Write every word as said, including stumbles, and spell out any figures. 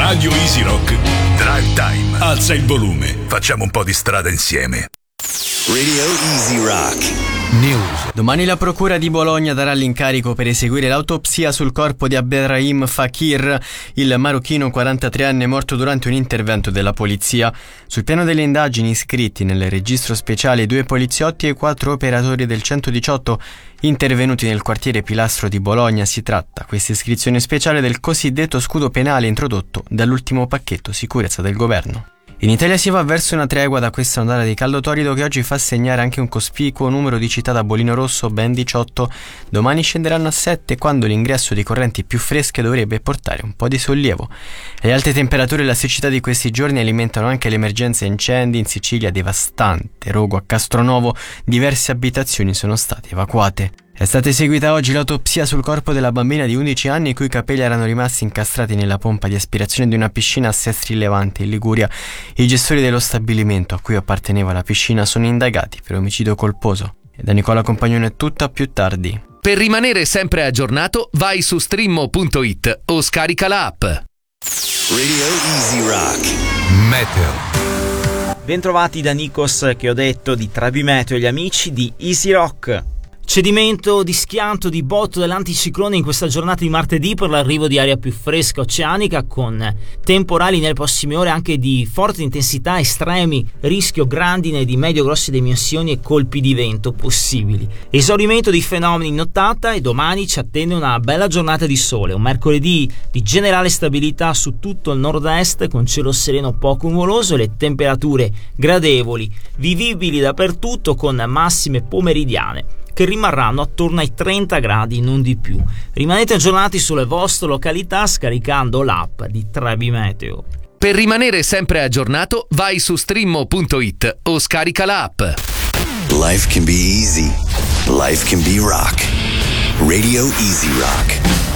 Radio Easy Rock Drive Time. Alza il volume, facciamo un po' di strada insieme. Radio Easy Rock News. Domani la procura di Bologna darà l'incarico per eseguire l'autopsia sul corpo di Abderrahim Fakir, il marocchino quarantatré anni morto durante un intervento della polizia. Sul piano delle indagini iscritti nel registro speciale due poliziotti e quattro operatori del centodiciotto intervenuti nel quartiere Pilastro di Bologna. Si tratta, questa iscrizione speciale, del cosiddetto scudo penale introdotto dall'ultimo pacchetto sicurezza del governo. In Italia si va verso una tregua da questa ondata di caldo torrido che oggi fa segnare anche un cospicuo numero di città da bollino rosso, ben diciotto. Domani scenderanno a sette, quando l'ingresso di correnti più fresche dovrebbe portare un po' di sollievo. Le alte temperature e la siccità di questi giorni alimentano anche l'emergenza incendi in Sicilia devastante. Rogo a Castronovo, diverse abitazioni sono state evacuate. È stata eseguita oggi l'autopsia sul corpo della bambina di undici anni i cui capelli erano rimasti incastrati nella pompa di aspirazione di una piscina a Sestri Levante, in Liguria. I gestori dello stabilimento a cui apparteneva la piscina sono indagati per omicidio colposo. E da Nicola Compagnone è tutto, a più tardi. Per rimanere sempre aggiornato, vai su streammo punto it o scarica l'app. Radio Easy Rock Meteo. Bentrovati da Nikos, che ho detto di Trebi Meteo e gli amici di Easy Rock. Cedimento di schianto di botto dell'anticiclone in questa giornata di martedì per l'arrivo di aria più fresca oceanica, con temporali nelle prossime ore anche di forte intensità, estremi, rischio grandine di medio-grosse dimensioni e colpi di vento possibili. Esaurimento di fenomeni in nottata e domani ci attende una bella giornata di sole, un mercoledì di generale stabilità su tutto il nord-est, con cielo sereno poco nuvoloso e le temperature gradevoli, vivibili dappertutto, con massime pomeridiane che rimarranno attorno ai trenta gradi, non di più. Rimanete aggiornati sulle vostre località scaricando l'app di Trebi Meteo. Per rimanere sempre aggiornato, vai su streammo punto it o scarica l'app. Life can be easy. Life can be rock. Radio Easy Rock.